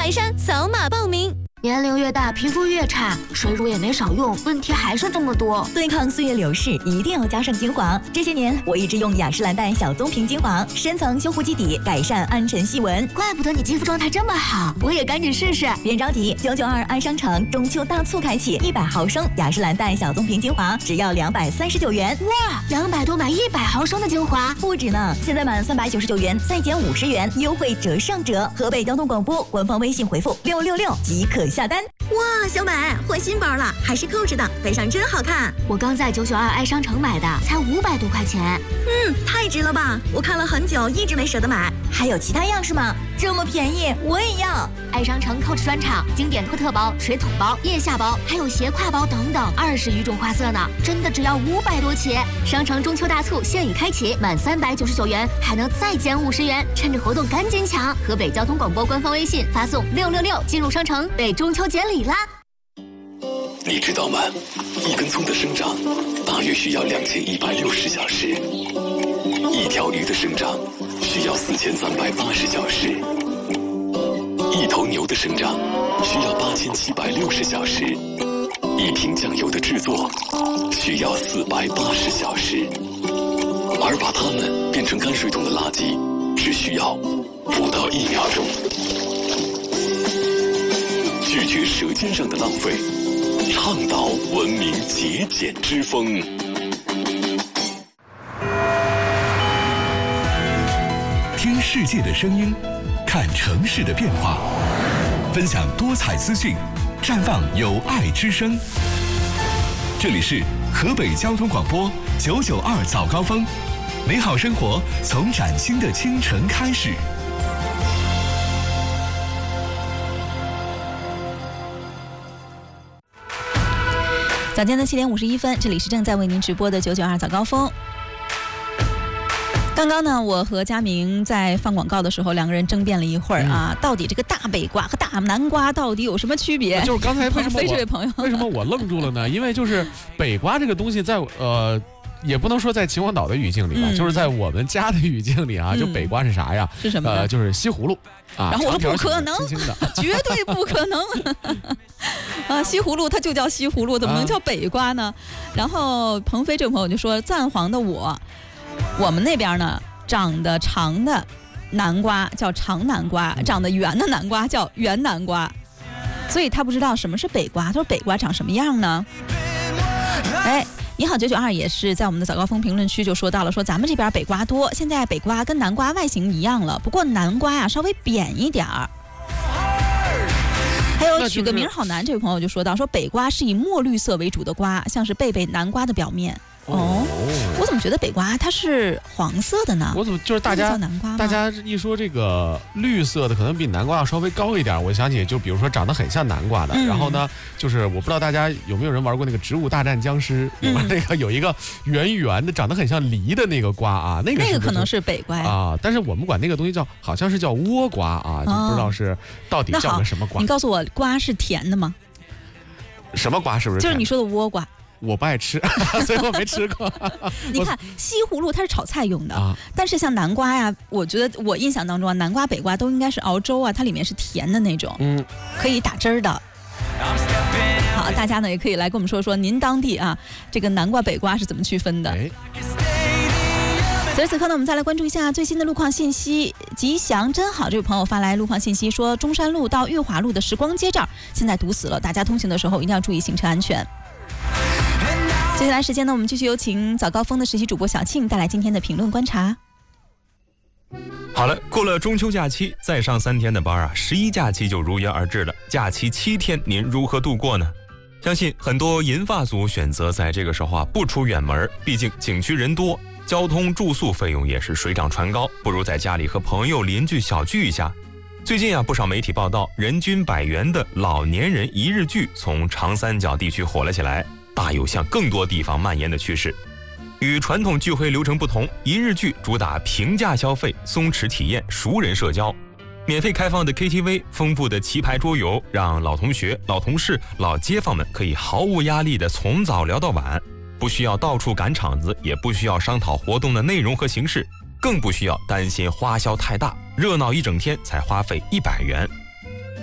台山扫码报名。 年龄越大，皮肤越差，水乳也没少用，问题还是这么多。 对抗岁月流逝，一定要加上精华。这些年，我一直用雅诗兰黛小棕瓶精华，深层修护基底，改善暗沉细纹。 怪不得你肌肤状态这么好，我也赶紧试试。 别着急，992爱商城中秋大促开启，100毫升雅诗兰黛小棕瓶精华只要239元。 哇，200多买100毫升的精华， 不止呢！现在满399元再减50元，优惠折上折。河北交通广播官方微信回复666即可下单。 哇，小美换新包了，还是扣着的，背上真好看。 我刚在992爱商城买的，才500多块钱。 太值了吧！我看了很久，一直没舍得买。 还有其他样式吗？这么便宜，我也要！ 爱商城Coach专场经典托特包、水桶包、腋下包，还有斜挎包等等，20余种花色呢，真的只要500多起。商城中秋大促现已开启，满399元还能再减50元，趁着活动赶紧抢！河北交通广播官方微信发送666进入商城，被中秋节礼啦！ 你知道吗？一根葱的生长大约需要2160小时，一条鱼的生长需要4380小时，一头牛的生长需要8760小时，一瓶酱油的制作需要480小时，而把它们变成泔水桶的垃圾只需要不到1秒钟。拒绝舌尖上的浪费，倡导文明节俭之风。 听世界的声音，看城市的变化，分享多彩资讯，绽放有爱之声。这里是河北交通广播992早高峰，美好生活从崭新的清晨开始。 早间的7点51分，这里是正在为您直播的992早高峰。刚刚呢，我和佳明在放广告的时候，两个人争辩了一会儿啊，到底这个大北瓜和大南瓜到底有什么区别？ 就是刚才为什么这位朋友为什么我愣住了呢？因为就是北瓜这个东西在也不能说在秦皇岛的语境里吧，就是在我们家的语境里啊，就北瓜是啥呀？ 是什么？ 就是西葫芦啊。 然后我说不可能， 轻轻的绝对不可能啊！西葫芦它就叫西葫芦，怎么能叫北瓜呢？然后鹏飞这个朋友就说，赞皇的我们那边呢，长得长的南瓜叫长南瓜，长得圆的南瓜叫圆南瓜，所以他不知道什么是北瓜。他说北瓜长什么样呢？哎。你好992也是在我们的早高峰评论区就说到了，说咱们这边北瓜多，现在北瓜跟南瓜外形一样了，不过南瓜呀稍微扁一点儿。还有取个名好难，这位朋友就说到，说北瓜是以墨绿色为主的瓜，像是贝贝南瓜的表面。我怎么觉得北瓜它是黄色的呢？ 我怎么就是大家一说这个绿色的可能比南瓜要稍微高一点，我想起就比如说长得很像南瓜的，然后呢就是我不知道大家有没有人玩过那个植物大战僵尸，那个有一个圆圆的长得很像梨的那个瓜啊，那个可能是北瓜啊，但是我们管那个东西好像是叫倭瓜啊，就不知道是到底叫个什么瓜。 你告诉我瓜是甜的吗？ 什么瓜是不是？ 就是你说的倭瓜。 我不爱吃，所以我没吃过。 你看西葫芦它是炒菜用的，但是像南瓜呀，我觉得我印象当中啊，南瓜北瓜都应该是熬粥啊，它里面是甜的那种，可以打汁儿的。好，大家呢也可以来跟我们说说您当地啊这个南瓜北瓜是怎么区分的。此时此刻呢，我们再来关注一下最新的路况信息。吉祥真好，这位朋友发来路况信息说，中山路到裕华路的时光街这儿现在堵死了，大家通行的时候一定要注意行车安全。接下来时间呢，我们继续有请早高峰的实习主播小庆带来今天的评论观察。 好了，过了中秋假期，再上3天的班啊，11假期就如约而至了。假期7天，您如何度过呢？相信很多银发族选择在这个时候啊不出远门，毕竟景区人多，交通住宿费用也是水涨船高，不如在家里和朋友邻居小聚一下。最近啊，不少媒体报道，人均100元的老年人一日聚从长三角地区火了起来，大有向更多地方蔓延的趋势。与传统聚会流程不同，一日聚主打平价消费、松弛体验、熟人社交。免费开放的 KTV、丰富的棋牌桌游，让老同学、老同事、老街坊们可以毫无压力的从早聊到晚，不需要到处赶场子，也不需要商讨活动的内容和形式，更不需要担心花销太大，热闹一整天才花费100元。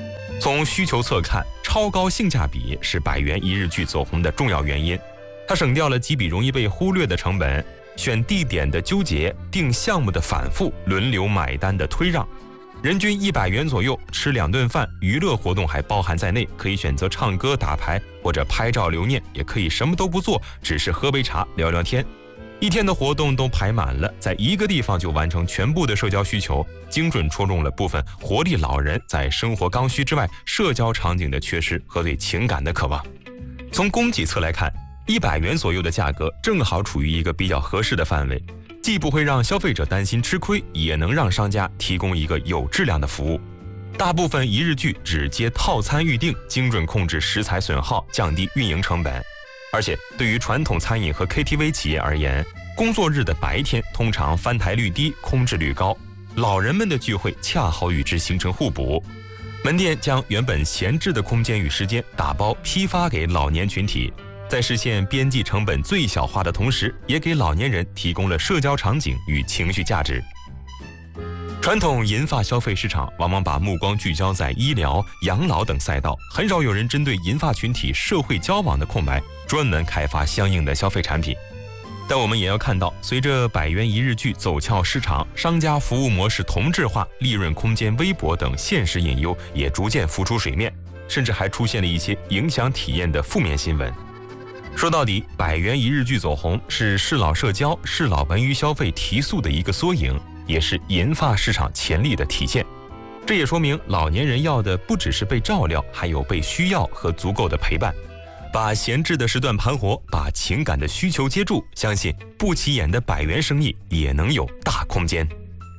从需求侧看，超高性价比是百元一日剧走红的重要原因。它省掉了几笔容易被忽略的成本，选地点的纠结，定项目的反复，轮流买单的推让。人均100元左右，吃2顿饭，娱乐活动还包含在内，可以选择唱歌、打牌或者拍照留念，也可以什么都不做，只是喝杯茶聊聊天。一天的活动都排满了，在一个地方就完成全部的社交需求，精准戳中了部分活力老人在生活刚需之外社交场景的缺失和对情感的渴望。从供给侧来看，100元左右的价格正好处于一个比较合适的范围，既不会让消费者担心吃亏，也能让商家提供一个有质量的服务。大部分一日剧只接套餐预订，精准控制食材损耗，降低运营成本。而且对于传统餐饮和 KTV 企业而言，工作日的白天通常翻台率低，空置率高，老人们的聚会恰好与之形成互补。门店将原本闲置的空间与时间打包批发给老年群体，在实现边际成本最小化的同时，也给老年人提供了社交场景与情绪价值。传统银发消费市场往往把目光聚焦在医疗、养老等赛道，很少有人针对银发群体社会交往的空白，专门开发相应的消费产品。但我们也要看到，随着百元一日剧走俏市场，商家服务模式同质化、利润空间微薄等现实隐忧也逐渐浮出水面，甚至还出现了一些影响体验的负面新闻。说到底，百元一日剧走红是适老社交、适老文娱消费提速的一个缩影，也是银发市场潜力的体现。这也说明老年人要的不只是被照料，还有被需要和足够的陪伴。把闲置的时段盘活，把情感的需求接住，相信不起眼的百元生意也能有大空间。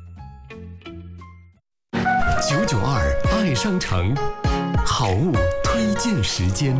992爱商城好物推荐时间。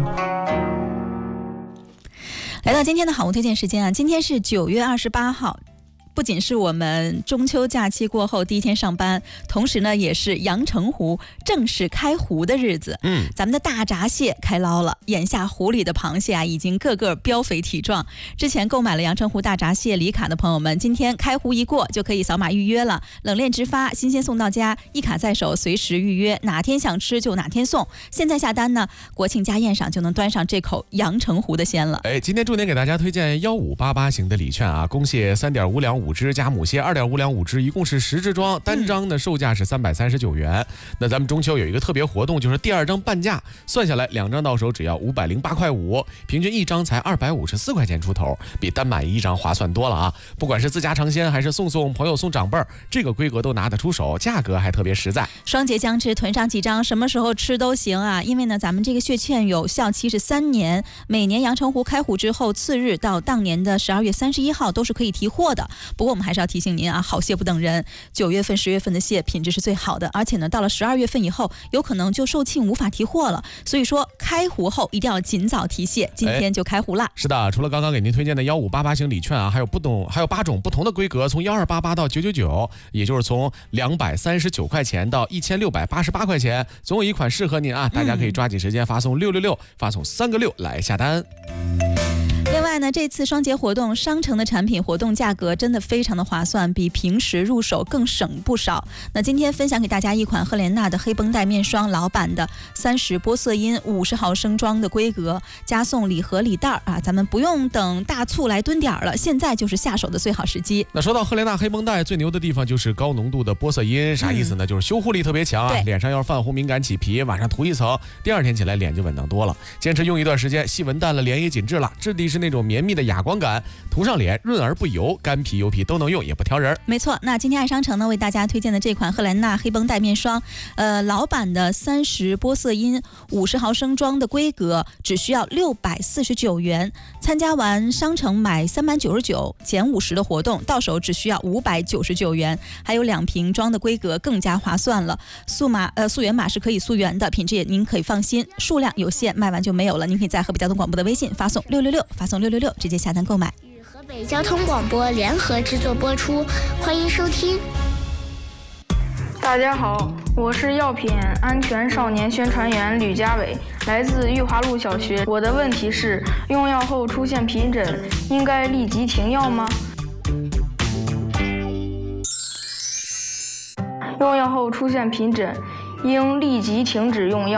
来到今天的好物推荐时间啊，今天是9月28号。不仅是我们中秋假期过后第一天上班，同时呢，也是阳澄湖正式开湖的日子。咱们的大闸蟹开捞了，眼下湖里的螃蟹啊，已经个个膘肥体壮。之前购买了阳澄湖大闸蟹礼卡的朋友们，今天开湖一过就可以扫码预约了，冷链直发，新鲜送到家，一卡在手，随时预约，哪天想吃就哪天送。现在下单呢，国庆家宴上就能端上这口阳澄湖的鲜了。 今天重点给大家推荐1588型的礼券啊，公蟹3.5两5只加母蟹2.5两5只，一共是10只装，单张的售价是339元。那咱们中秋有一个特别活动，就是第2张半价，算下来2张到手只要508块5，平均1张才254块钱出头，比单买1张划算多了啊！不管是自家尝鲜还是送朋友送长辈儿，这个规格都拿得出手，价格还特别实在。 双节将至，囤上几张，什么时候吃都行啊！因为呢，咱们这个血券有效期是3年，每年阳澄湖开湖之后次日到当年的12月31号都是可以提货的。不过我们还是要提醒您啊，好蟹不等人，9月份、10月份的蟹品质是最好的，而且呢，到了12月份以后，有可能就售罄无法提货了。所以说，开湖后一定要尽早提蟹，今天就开湖啦。 是的，除了刚刚给您推荐的1588型礼券啊，还有8种不同的规格，从1288到999，也就是从239块钱到1688块钱，总有一款适合您啊！大家可以抓紧时间发送666，发送3个6来下单。 另外呢，这次双节活动，商城的产品活动价格真的非常的划算，比平时入手更省不少。那今天分享给大家一款赫莲娜的黑绷带面霜，老版的30玻色因50毫升装的规格，加送礼盒礼袋啊，咱们不用等大促来蹲点了，现在就是下手的最好时机。 那说到赫莲娜黑绷带，最牛的地方就是高浓度的玻色因，啥意思呢？就是修护力特别强啊，脸上要是泛红敏感起皮，晚上涂一层，第2天起来脸就稳当多了。坚持用一段时间，细纹淡了，脸也紧致了，质地是那种绵密的哑光感，涂上脸润而不油，干皮油皮都能用，也不挑人。 没错，那今天爱商城呢为大家推荐的这款赫莲娜黑绷带面霜，老版的30玻色因50毫升装的规格，只需要649元。参加完商城买399减50的活动，到手只需要599元。还有2瓶装的规格更加划算了，溯源码是可以溯源的，品质也您可以放心，数量有限，卖完就没有了。您可以在河北交通广播的微信发送666，发送666，直接下单购买。 与河北交通广播联合制作播出，欢迎收听。 大家好，我是药品安全少年宣传员吕家伟，来自玉华路小学。我的问题是，用药后出现皮疹，应该立即停药吗？用药后出现皮疹，应立即停止用药。